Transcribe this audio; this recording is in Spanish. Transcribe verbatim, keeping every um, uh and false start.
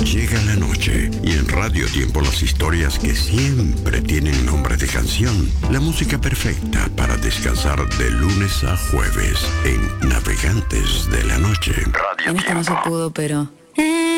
Llega la noche y en Radio Tiempo las historias que siempre tienen nombre de canción. La música perfecta para descansar de lunes a jueves en Navegantes de la Noche. Radio En esta no se pudo, pero...